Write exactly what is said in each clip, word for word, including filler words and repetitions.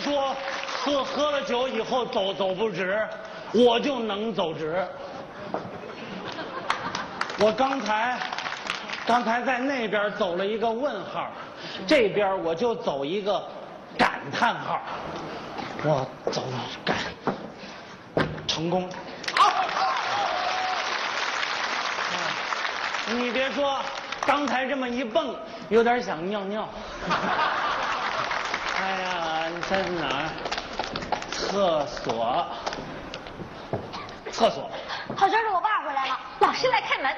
说喝喝了酒以后走走不直，我就能走直。我刚才刚才在那边走了一个问号，这边我就走一个感叹号。我走感成功。好。你别说，刚才这么一蹦，有点想尿尿。哎呀，你在哪儿？厕所。厕所。 好像是我爸回来了，老师来开门。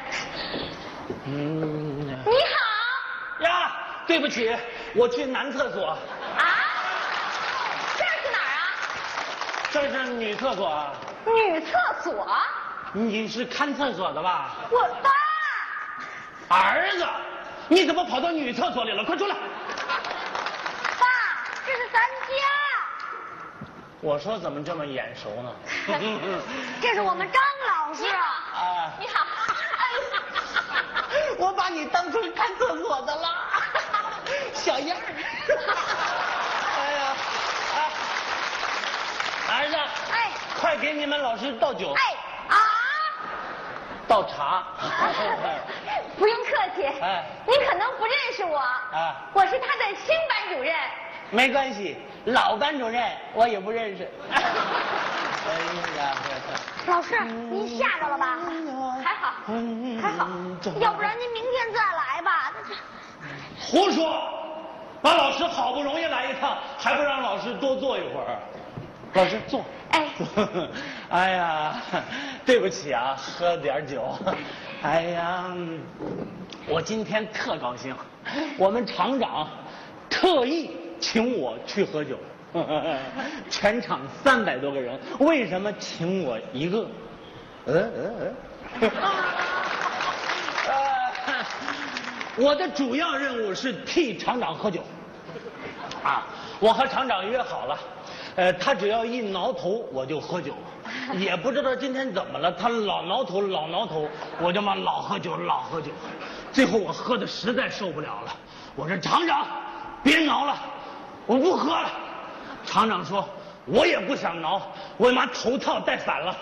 嗯。 你好。 呀，对不起，我去男厕所。 啊？这是哪儿啊？ 这是女厕所啊。 女厕所？ 你是看厕所的吧？ 我爸。 儿子，你怎么跑到女厕所里了？快出来！ 爸，这是咱家。 我说怎么这么眼熟呢？ 这是我们张老师。 啊， 你好。 我把你当成看厕所的了，小样儿。哎呀，哎，儿子， 哎， 快给你们老师倒酒。 哎啊， 倒茶。 不用客气。 哎， 您可能不认识我。 啊， 我是他的新班主任。 没关系，老班主任我也不认识。哎呀， 老师，您吓着了吧？还好，还好，要不然您明天再来吧。 胡说！把老师好不容易来一趟，还不让老师多坐一会儿？老师坐。 哎， 哎呀，对不起啊，喝点酒。哎呀，我今天特高兴，我们厂长特意请我去喝酒。全场三百多个人，为什么请我一个？嗯嗯嗯。呃，我的主要任务是替厂长喝酒。啊，我和厂长约好了，呃，他只要一挠头我就喝酒，也不知道今天怎么了，他老挠头老挠头，我就嘛老喝酒老喝酒，最后我喝的实在受不了了，我说厂长别挠了，我不喝了。厂长说：“我也不想挠，我妈头套戴反了。”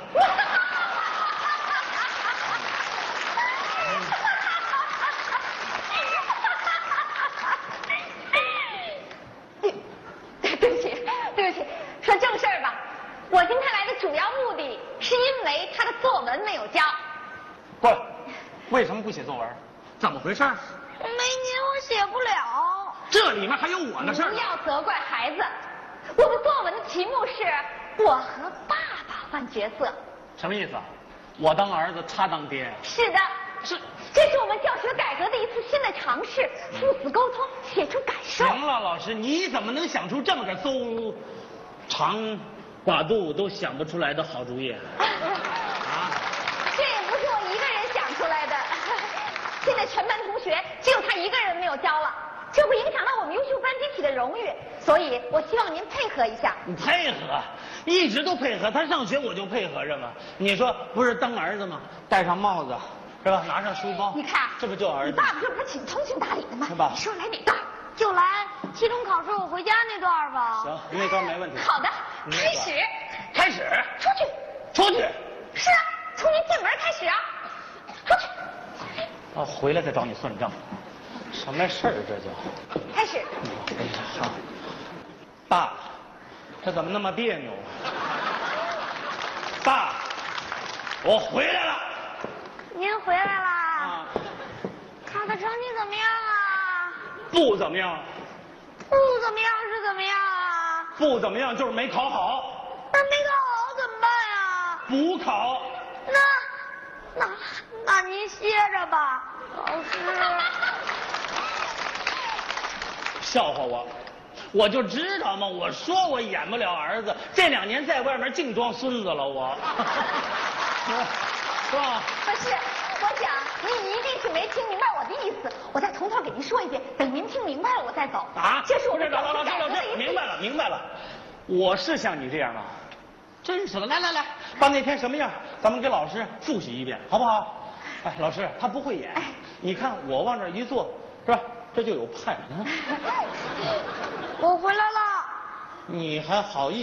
对不起，对不起，说正事儿吧。我今天来的主要目的是因为他的作文没有交。 不，为什么不写作文？怎么回事？ 没您我写不了。 这里面还有我的事儿。 不要责怪孩子。我的作文的题目是我和爸爸换角色。 什么意思？我当儿子，他当爹？ 是的， 是。 这是我们教学改革的一次新的尝试，父子沟通，写出感受。 行了，老师，你怎么能想出这么个邹长寡肚都想不出来的好主意？啊？ 这也不是我一个人想出来的，现在全班同学只有他一个人没有交了。这会影响到我们优秀班集体的荣誉，所以我希望您配合一下。 你配合，一直都配合。他上学我就配合着嘛。你说不是当儿子吗？戴上帽子，是吧？拿上书包， 你看， 这不就儿子？ 你爸爸这不是挺通情达理的吗？ 是吧？ 你说来哪段？就来期中考试我回家那段吧。 行，那段没问题。 好的，开始。 开始。 出去。 出去。是啊，从您进门开始啊。出去。 啊，回来再找你算账。什么事儿这就？ 开始。 哎呀，好。爸，这怎么那么别扭？爸，我回来了。 您回来啦？ 啊。 考的成绩怎么样啊？ 不怎么样。 不怎么样是怎么样啊？ 不怎么样就是没考好。 那没考好怎么办呀？ 补考。 那那那您歇着吧，老师。 笑话我，我就知道嘛！我说我演不了儿子，这两年在外面净装孙子了，我，是吧？ 不是，我想您一定是没听明白我的意思，我再从头给您说一遍，等您听明白了我再走。 啊， 这是我们老老老师老师，明白了明白了，我是像你这样吗？真是的，来来来，把那天什么样，咱们给老师复习一遍，好不好？哎，老师他不会演，你看我往这一坐，是吧？这就有派。 我回来了。 你还好意